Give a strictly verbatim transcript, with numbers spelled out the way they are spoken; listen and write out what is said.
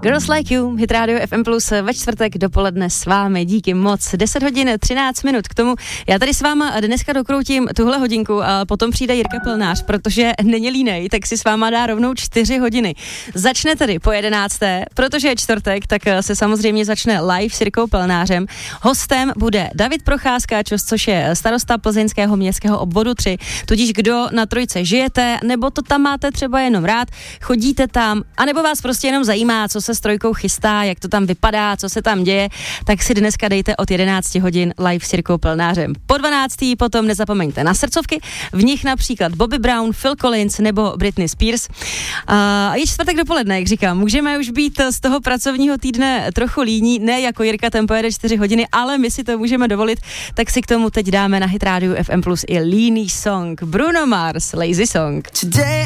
Girls Like You, Hit Radio F M plus ve čtvrtek dopoledne s vámi, díky moc. deset hodin třináct minut k tomu. Já tady s váma dneska dokroutím tuhle hodinku a potom přijde Jirka Plnář, protože není línej, tak si s váma dá rovnou čtyři hodiny. Začne tedy po jedenácté, protože je čtvrtek, tak se samozřejmě začne live s Jirkou Plnářem. Hostem bude David Procházka, což je starosta plzeňského městského obvodu tři, tudíž kdo na Trojce žijete, nebo to tam máte třeba jenom rád, chodíte tam, anebo vás prostě jenom zajímá, co se s Trojkou chystá, jak to tam vypadá, co se tam děje, tak si dneska dejte od jedenácti hodin live s Jirkou Plnářem. Po dvanácté potom nezapomeňte na srdcovky, v nich například Bobby Brown, Phil Collins nebo Britney Spears. A je čtvrtek dopoledne, jak říkám, můžeme už být z toho pracovního týdne trochu líní, ne jako Jirka, ten pojede čtyři hodiny, ale my si to můžeme dovolit, tak si k tomu teď dáme na Hit Radio F M plus i líný song Bruno Mars, Lazy Song. Today